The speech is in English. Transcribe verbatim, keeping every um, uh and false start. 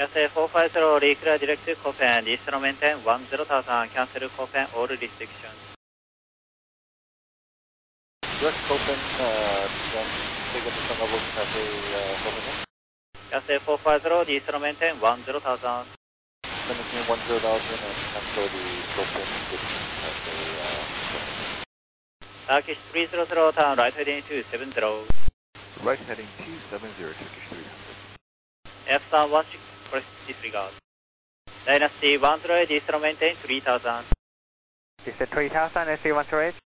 Cathay four five zero, reclear direct to Copen, Eastern maintain one zero thousand, cancel Copen, all restrictions. Direct Copen, uh, then take up the level Cathay uh, Copen. Cathay four five zero, Eastern maintain one zero thousand. Maintain one zero thousand and cancel the Copen Cathay uh, Copen. Turkish three zero zero, turn right heading two seven zero. Right heading two seven zero, Turkish three hundred. F star one six, press disregard. Dynasty one zero eight, Eastern maintain three thousand. Is it three thousand, S C one zero eight?